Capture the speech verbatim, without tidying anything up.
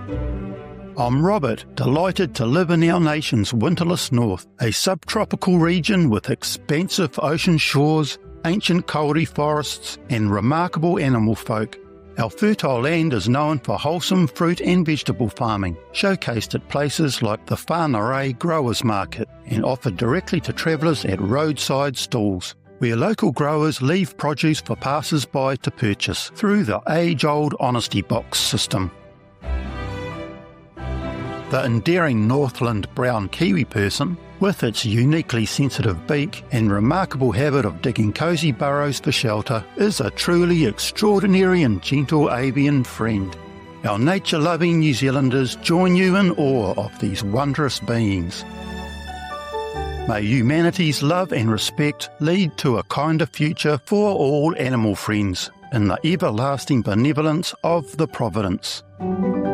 I'm Robert, delighted to live in our nation's winterless north, a subtropical region with expansive ocean shores, ancient kauri forests and remarkable animal folk. Our fertile land is known for wholesome fruit and vegetable farming, showcased at places like the Whanarei Growers Market and offered directly to travellers at roadside stalls, where local growers leave produce for passers-by to purchase through the age-old Honesty Box system. The endearing Northland brown kiwi person, with its uniquely sensitive beak and remarkable habit of digging cosy burrows for shelter, is a truly extraordinary and gentle avian friend. Our nature-loving New Zealanders join you in awe of these wondrous beings. May humanity's love and respect lead to a kinder future for all animal friends, in the everlasting benevolence of the Providence.